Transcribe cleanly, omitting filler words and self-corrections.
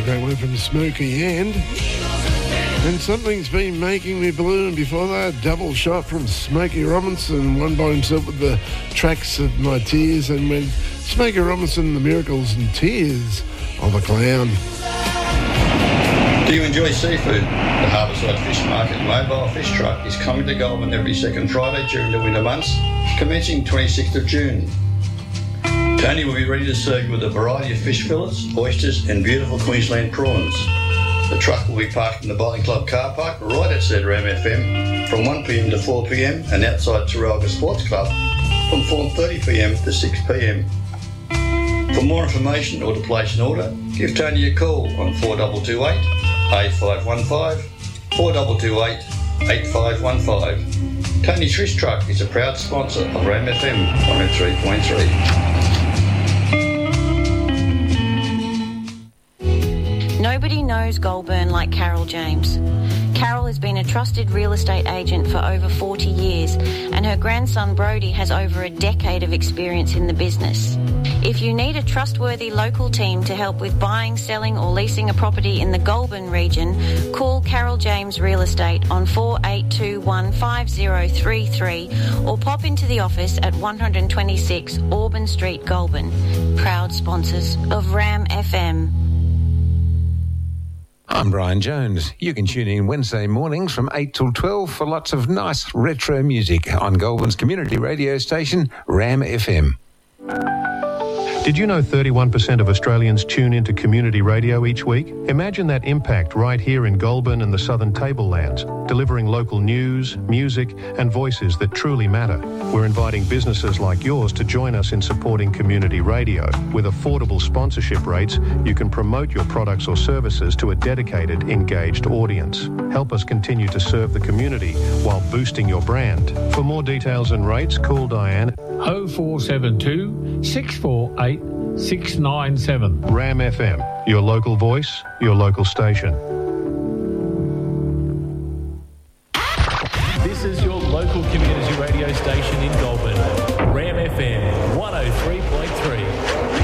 great one from Smokey and Something's Been Making Me Blue, and before that, double shot from Smokey Robinson, one by himself with the Tracks of My Tears, and when Smokey Robinson, The Miracles and Tears of a Clown. Do you enjoy seafood? The Harbourside Fish Market mobile fish truck is coming to Goulburn every second Friday during the winter months, commencing 26th of June. Tony will be ready to serve you with a variety of fish fillets, oysters and beautiful Queensland prawns. The truck will be parked in the Bowling Club car park right outside Ram FM from 1pm to 4pm and outside Taralga Sports Club from 4:30pm to 6pm. For more information or to place an order, give Tony a call on 4228 8515 4228 8515. Tony's Fish Truck is a proud sponsor of Ram FM 103.3. Nobody knows Goulburn like Carol James. Carol has been a trusted real estate agent for over 40 years, and her grandson Brody has over a decade of experience in the business. If you need a trustworthy local team to help with buying, selling or leasing a property in the Goulburn region, call Carol James Real Estate on 48215033 or pop into the office at 126 Auburn Street, Goulburn. Proud sponsors of Ram FM. I'm Brian Jones. You can tune in Wednesday mornings from 8 till 12 for lots of nice retro music on Goulburn's community radio station, Ram FM. Did you know 31% of Australians tune into community radio each week? Imagine that impact right here in Goulburn and the Southern Tablelands, delivering local news, music and voices that truly matter. We're inviting businesses like yours to join us in supporting community radio. With affordable sponsorship rates, you can promote your products or services to a dedicated, engaged audience. Help us continue to serve the community while boosting your brand. For more details and rates, call Diane 0472 648 697. Ram FM, your local voice, your local station. This is your local community radio station in Goulburn. Ram FM 103.3.